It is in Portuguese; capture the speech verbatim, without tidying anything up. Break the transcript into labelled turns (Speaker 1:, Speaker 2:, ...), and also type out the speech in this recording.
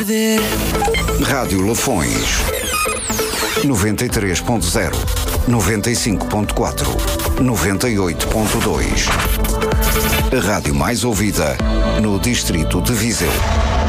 Speaker 1: perder.
Speaker 2: Rádio Lafões. noventa e três ponto zero, noventa e cinco ponto quatro, noventa e oito ponto dois. A rádio mais ouvida no distrito de Viseu.